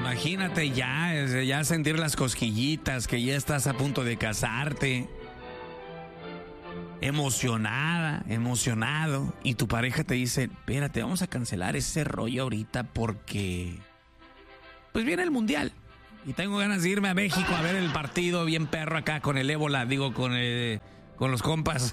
Imagínate ya sentir las cosquillitas, que ya estás a punto de casarte. Emocionado. Y tu pareja te dice, espérate, vamos a cancelar ese rollo ahorita porque pues viene el mundial. Y tengo ganas de irme a México a ver el partido bien perro acá con el ébola, digo, con los compas.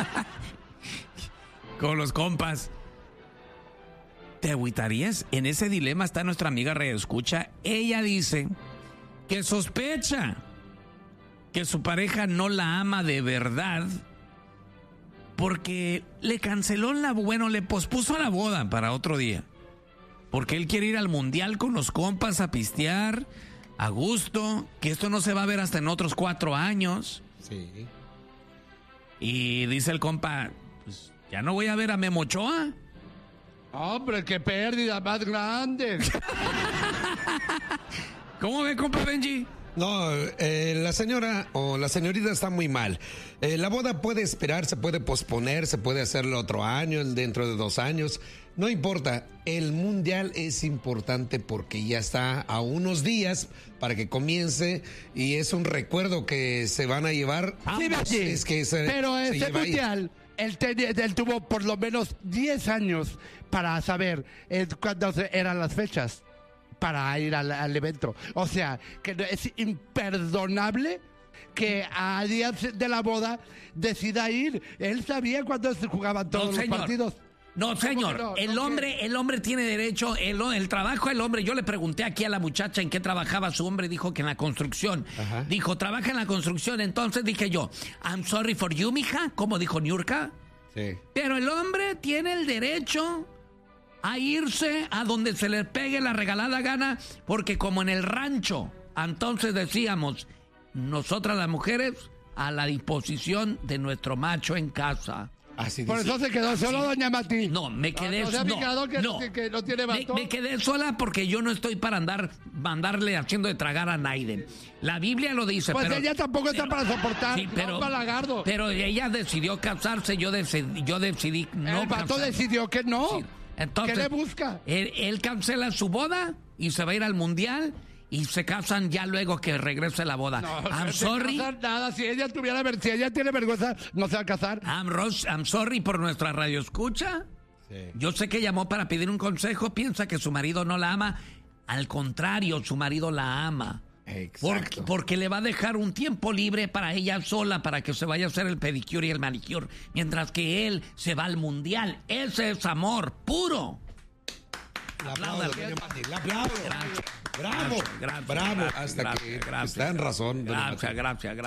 Con los compas. ¿Te agüitarías? En ese dilema está nuestra amiga Radio Escucha. Ella dice que sospecha que su pareja no la ama de verdad porque le canceló le pospuso la boda para otro día. Porque él quiere ir al mundial con los compas a pistear a gusto, que esto no se va a ver hasta en otros 4 años. Sí. Y dice el compa, pues ya no voy a ver a Memo Ochoa. Hombre, qué pérdida más grande. ¿Cómo ve, compa Benji? No, la señora o la señorita está muy mal. La boda puede esperar, se puede posponer, se puede hacerlo otro año, dentro de 2 años. No importa, el mundial es importante porque ya está a unos días para que comience y es un recuerdo que se van a llevar. Sí, pero ese mundial, él tuvo por lo menos 10 años para saber cuándo eran las fechas para ir al evento. O sea, que es imperdonable que a días de la boda decida ir. Él sabía cuándo se jugaban todos los partidos. No, señor, no, el hombre tiene derecho, el trabajo del hombre. Yo le pregunté aquí a la muchacha en qué trabajaba su hombre, dijo que en la construcción. Ajá. Dijo, trabaja en la construcción. Entonces dije yo, I'm sorry for you, mija, como dijo Niurka. Sí. Pero el hombre tiene el derecho a irse a donde se le pegue la regalada gana, porque como en el rancho, entonces decíamos, nosotras las mujeres a la disposición de nuestro macho en casa. Así Por dice. eso se quedó solo doña Mati. No, me quedé que no tiene bastón. me quedé sola porque yo no estoy para mandarle haciendo de tragar a Naiden. La Biblia lo dice. Pues pero, ella tampoco está para soportar. Sí, pero, un balagardo. pero ella decidió casarse, yo decidí no El vato casarme. decidió que no. Sí. Entonces, ¿qué le busca? Él cancela su boda y se va a ir al mundial y se casan ya luego que regrese la boda. I'm sorry. Nada, si ella tiene vergüenza, no se va a casar. I'm sorry por nuestra radio escucha. Sí. Yo sé que llamó para pedir un consejo, piensa que su marido no la ama. Al contrario, su marido la ama. Exacto. Porque le va a dejar un tiempo libre para ella sola, para que se vaya a hacer el pedicure y el manicure, mientras que él se va al mundial. Ese es amor puro. La aplaudo, doña Mati, la aplaudo. Bravo, Gracias, bravo. gracias, Hasta gracias, que gracias, está en razón. doña Gracias.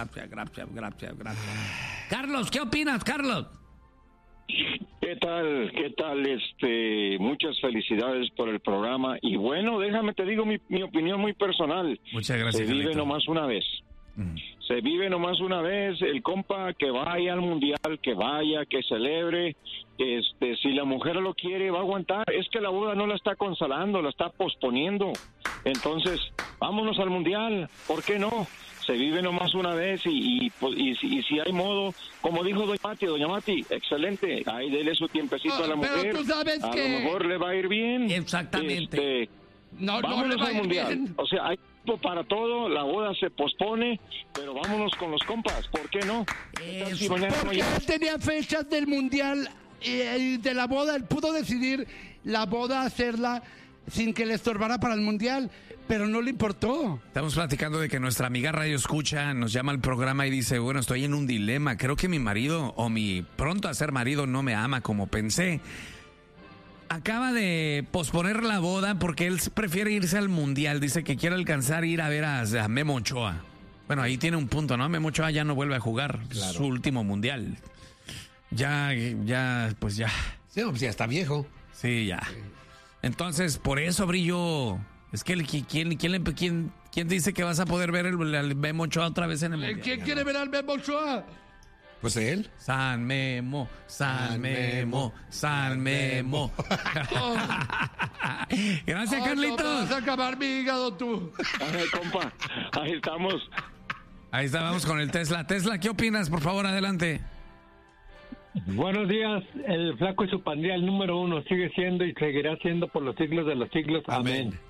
Carlos, ¿qué opinas, Carlos? ¿Qué tal? Muchas felicidades por el programa. Y bueno, déjame te digo mi opinión muy personal. Muchas gracias, Se vive Carlito. nomás una vez. Se vive nomás una vez. El compa que vaya al mundial, que vaya, que celebre. Si la mujer lo quiere, va a aguantar. Es que la boda no la está consolando, la está posponiendo. Entonces, vámonos al mundial. ¿Por qué no? Se vive nomás una vez y si hay modo, como dijo doña Mati, excelente, ahí dele su tiempecito a la pero mujer, tú sabes a que lo mejor le va a ir bien. Exactamente. no le Vámonos va a al ir mundial. bien. O sea, hay tiempo para todo, la boda se pospone, pero vámonos con los compas, ¿por qué no? Si mañana no Porque llega- él tenía fechas del mundial y de la boda. Él pudo decidir la boda hacerla sin que le estorbara para el mundial, pero no le importó. Estamos platicando de que nuestra amiga Radio Escucha nos llama al programa y dice, bueno, estoy en un dilema, creo que mi marido o mi pronto a ser marido no me ama como pensé. Acaba de posponer la boda porque él prefiere irse al mundial, dice que quiere alcanzar ir a ver a Memo Ochoa. Bueno, ahí tiene un punto, ¿no? Memo Ochoa ya no vuelve a jugar su último mundial. Pues ya. Sí, pues ya está viejo. Sí, ya. Entonces, por eso, Brillo, es que ¿quién dice que vas a poder ver el Memo Ochoa otra vez en el mundial? ¿Quién quiere ver al Memo Ochoa? Pues él. San Memo, San Memo, San Memo. Gracias, Carlitos. No, vas a acabar mi hígado tú. Ay, compa, ahí estamos. Ahí está, vamos con el Tesla. Tesla, ¿qué opinas? Por favor, adelante. Buenos días, el Flaco y su pandilla, el número 1, sigue siendo y seguirá siendo por los siglos de los siglos. Amén.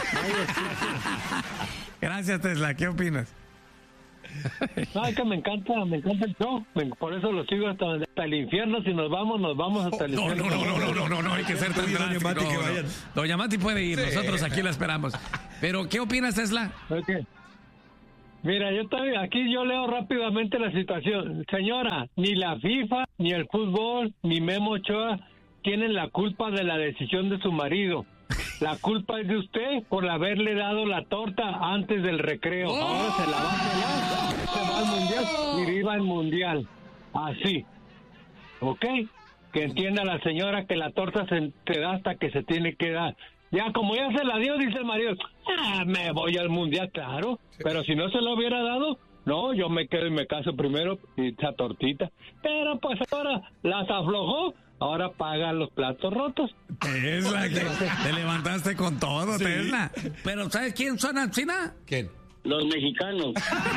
Gracias, Tesla. ¿Qué opinas? No, es que me encanta el show. Por eso lo sigo hasta el infierno. Si nos vamos hasta el infierno. No, hay que ser tan drástico. Doña Mati puede ir, nosotros aquí la esperamos. Pero, ¿qué opinas, Tesla? Okay. Mira, yo leo rápidamente la situación. Señora, ni la FIFA, ni el fútbol, ni Memo Ochoa tienen la culpa de la decisión de su marido. La culpa es de usted por haberle dado la torta antes del recreo. Ahora se la va a pelar, se va al mundial y viva el mundial. Así. ¿Ok? Que entienda la señora que la torta se da hasta que se tiene que dar. Ya, como ya se la dio, dice el marido, me voy al mundial, claro. Pero si no se lo hubiera dado, no, yo me quedo y me caso primero y esa tortita. Pero pues ahora las aflojó. Ahora paga los platos rotos. Tesla, que te levantaste con todo, sí. Tesla. Pero ¿sabes quién son Alcina? ¿Quién? Los mexicanos.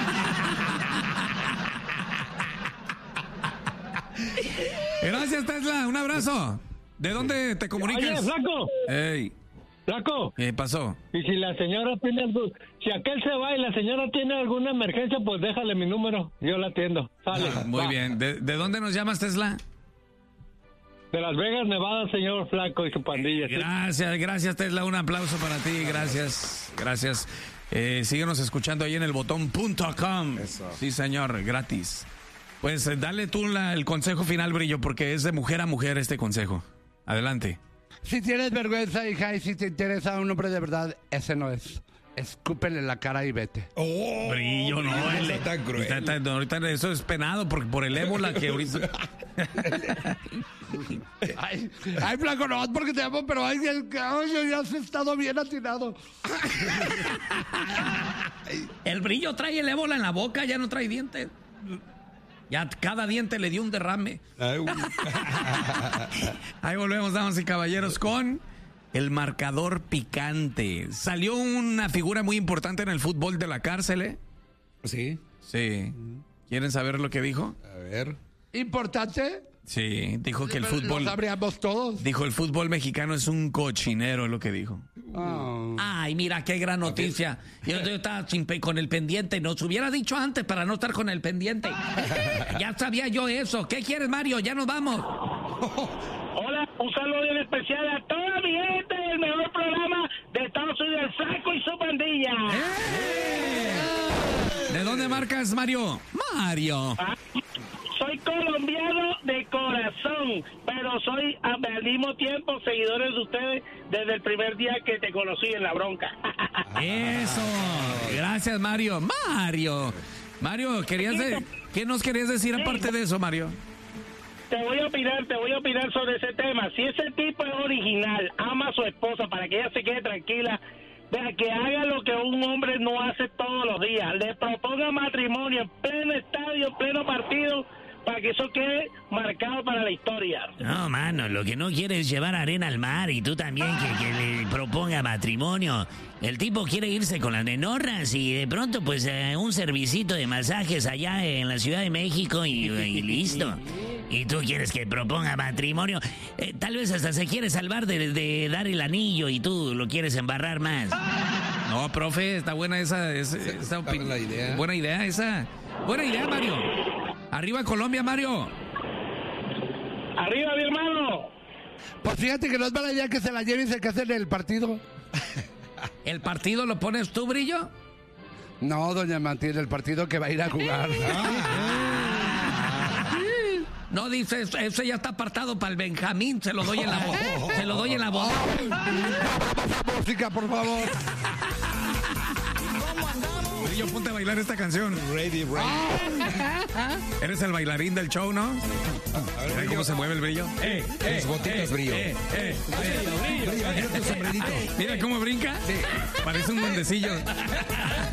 Gracias, Tesla. Un abrazo. ¿De dónde te comunicas? Oye, Flaco. Ey. Flaco. ¿Qué pasó? Y si la señora tiene si aquel se va y la señora tiene alguna emergencia, pues déjale mi número. Yo la atiendo. Sale. Muy bien. ¿De dónde nos llamas, Tesla? De Las Vegas, Nevada, señor Flaco y su pandilla. ¿Sí? Gracias, Tesla. Un aplauso para ti. Gracias. Síguenos escuchando ahí en elbotón.com. Sí, señor, gratis. Pues dale tú el consejo final, Brillo, porque es de mujer a mujer este consejo. Adelante. Si tienes vergüenza, hija, y si te interesa un hombre de verdad, ese no es. Escúpele en la cara y vete. Brillo, no. Está tan cruel. Ahorita eso es penado por el ébola que ahorita... Ay, Flaco, no, porque te amo, pero ya has estado bien atinado. El Brillo trae el ébola en la boca, ya no trae dientes. Ya cada diente le dio un derrame. Ahí volvemos, damas y caballeros, con el marcador picante. Salió una figura muy importante en el fútbol de la cárcel, ¿eh? Sí. Sí. ¿Quieren saber lo que dijo? A ver. ¿Importante? Sí, dijo que el fútbol... Lo sabríamos todos. Dijo, el fútbol mexicano es un cochinero, es lo que dijo. Oh. Ay, mira, qué gran noticia. Yo estaba con el pendiente. Nos hubiera dicho antes para no estar con el pendiente. Ya sabía yo eso. ¿Qué quieres, Mario? Ya nos vamos. Hola, un saludo en especial a toda mi gente del mejor programa de Estados Unidos, el Flaco y su pandilla. ¿De dónde marcas, Mario? Mario. Soy colombiano de corazón, pero soy al mismo tiempo seguidores de ustedes desde el primer día que te conocí en La Bronca. Eso. Gracias, Mario. Mario, ¿qué nos querías decir aparte de eso, Mario? Te voy a opinar sobre ese tema. Si ese tipo es original, ama a su esposa para que ella se quede tranquila, vea, que haga lo que un hombre no hace todos los días. Le proponga matrimonio en pleno estadio, en pleno partido, para que eso quede marcado para la historia. No, mano, lo que no quiere es llevar arena al mar, y tú también que le proponga matrimonio. El tipo quiere irse con las nenorras y de pronto pues un servicito de masajes allá en la Ciudad de México y listo. Y tú quieres que proponga matrimonio. Tal vez hasta se quiere salvar de dar el anillo y tú lo quieres embarrar más. No, profe, está buena esa idea. Buena idea esa. Buena idea, Mario. Arriba Colombia, Mario. Arriba, mi hermano. Pues fíjate que no es mala idea que se la lleve y se case en el partido. ¿El partido lo pones tú, Brillo? No, doña Martín, el partido que va a ir a jugar. No, dice, ese ya está apartado para el Benjamín, se lo doy en la boda. Se lo doy en la boda. Música, por favor. Brillo, ponte a bailar esta canción. Ready. Eres el bailarín del show, ¿no? A ver cómo se mueve el Brillo. Tus botitas, Brillo. Brillo, tu sombrerito. Mira cómo brinca. Parece un duendecillo.